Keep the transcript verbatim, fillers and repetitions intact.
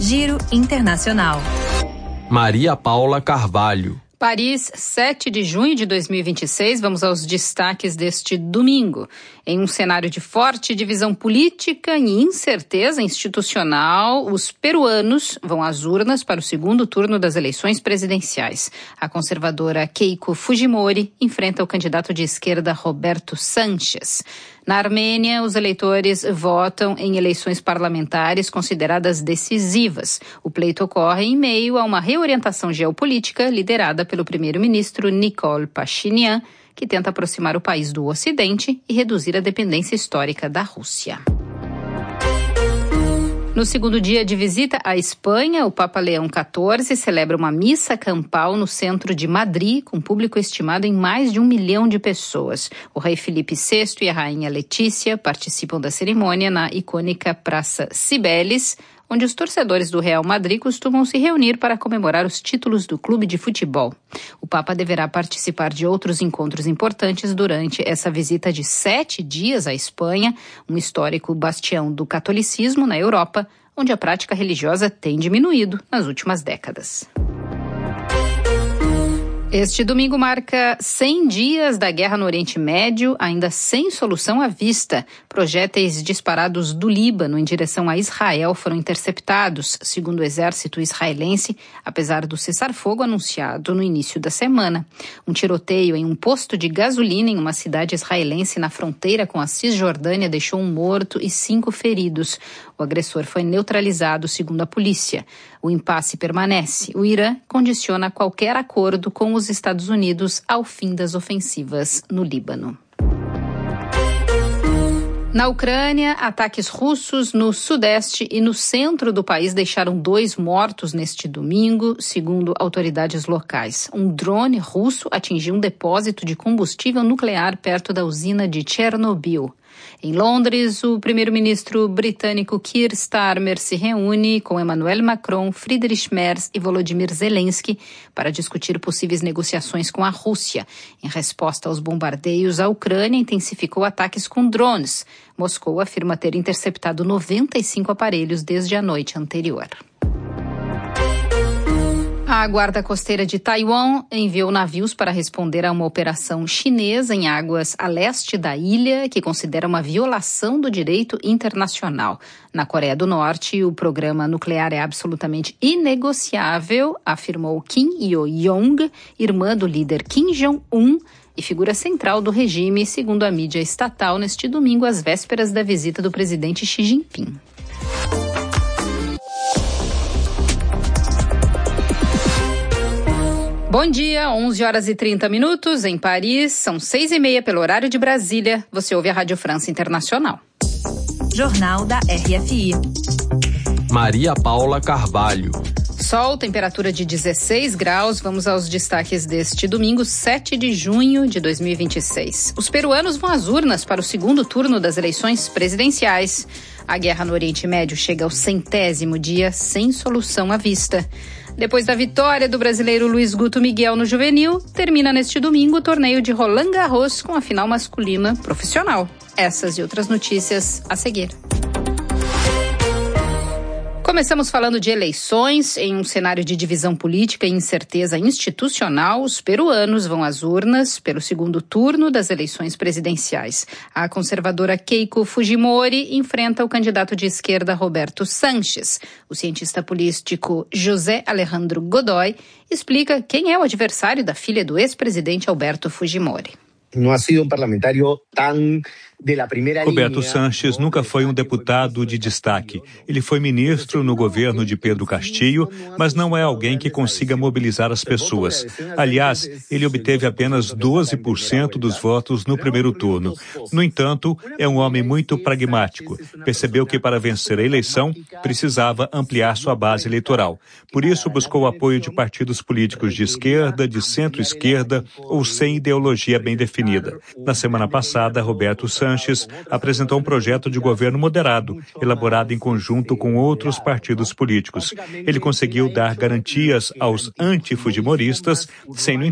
Giro Internacional. Maria Paula Carvalho. Paris, sete de junho de dois mil e vinte e seis, vamos aos destaques deste domingo. Em um cenário de forte divisão política e incerteza institucional, os peruanos vão às urnas para o segundo turno das eleições presidenciais. A conservadora Keiko Fujimori enfrenta o candidato de esquerda Roberto Sanches. Na Armênia, os eleitores votam em eleições parlamentares consideradas decisivas. O pleito ocorre em meio a uma reorientação geopolítica liderada pelo primeiro-ministro Nikol Pashinyan, que tenta aproximar o país do Ocidente e reduzir a dependência histórica da Rússia. No segundo dia de visita à Espanha, o Papa Leão quatorze celebra uma missa campal no centro de Madrid, com público estimado em mais de um milhão de pessoas. O rei Felipe sexto e a rainha Letícia participam da cerimônia na icônica Praça Cibeles, onde os torcedores do Real Madrid costumam se reunir para comemorar os títulos do clube de futebol. O Papa deverá participar de outros encontros importantes durante essa visita de sete dias à Espanha, um histórico bastião do catolicismo na Europa, onde a prática religiosa tem diminuído nas últimas décadas. Este domingo marca cem dias da guerra no Oriente Médio, ainda sem solução à vista. Projéteis disparados do Líbano em direção a Israel foram interceptados, segundo o exército israelense, apesar do cessar-fogo anunciado no início da semana. Um tiroteio em um posto de gasolina em uma cidade israelense na fronteira com a Cisjordânia deixou um morto e cinco feridos. O agressor foi neutralizado, segundo a polícia. O impasse permanece. O Irã condiciona qualquer acordo com os Estados Unidos ao fim das ofensivas no Líbano. Na Ucrânia, ataques russos no sudeste e no centro do país deixaram dois mortos neste domingo, segundo autoridades locais. Um drone russo atingiu um depósito de combustível nuclear perto da usina de Chernobyl. Em Londres, o primeiro-ministro britânico Keir Starmer se reúne com Emmanuel Macron, Friedrich Merz e Volodymyr Zelensky para discutir possíveis negociações com a Rússia. Em resposta aos bombardeios, a Ucrânia intensificou ataques com drones. Moscou afirma ter interceptado noventa e cinco aparelhos desde a noite anterior. A Guarda Costeira de Taiwan enviou navios para responder a uma operação chinesa em águas a leste da ilha, que considera uma violação do direito internacional. Na Coreia do Norte, o programa nuclear é absolutamente inegociável, afirmou Kim Yo-jong, irmã do líder Kim Jong-un e figura central do regime, segundo a mídia estatal, neste domingo, às vésperas da visita do presidente Xi Jinping. Bom dia, onze horas e trinta minutos em Paris, são seis e meia pelo horário de Brasília. Você ouve a Rádio França Internacional. Jornal da R F I. Maria Paula Carvalho. Sol, temperatura de dezesseis graus. Vamos aos destaques deste domingo, sete de junho de dois mil e vinte e seis. Os peruanos vão às urnas para o segundo turno das eleições presidenciais. A guerra no Oriente Médio chega ao centésimo dia sem solução à vista. Depois da vitória do brasileiro Luiz Guto Miguel no Juvenil, termina neste domingo o torneio de Roland Garros com a final masculina profissional. Essas e outras notícias a seguir. Começamos falando de eleições. Em um cenário de divisão política e incerteza institucional, os peruanos vão às urnas pelo segundo turno das eleições presidenciais. A conservadora Keiko Fujimori enfrenta o candidato de esquerda Roberto Sanches. O cientista político José Alejandro Godoy explica quem é o adversário da filha do ex-presidente Alberto Fujimori. Não ha sido um parlamentário tão de la primeira Roberto Sanches nunca foi um deputado de destaque. Ele foi ministro no governo de Pedro Castillo, mas não é alguém que consiga mobilizar as pessoas. Aliás, ele obteve apenas doze por cento dos votos no primeiro turno. No entanto, é um homem muito pragmático. Percebeu que para vencer a eleição, precisava ampliar sua base eleitoral. Por isso, buscou o apoio de partidos políticos de esquerda, de centro-esquerda ou sem ideologia bem definida. Na semana passada, Roberto Sanches apresentou um projeto de governo moderado, elaborado em conjunto com outros partidos políticos. Ele conseguiu dar garantias aos antifujimoristas, sem, no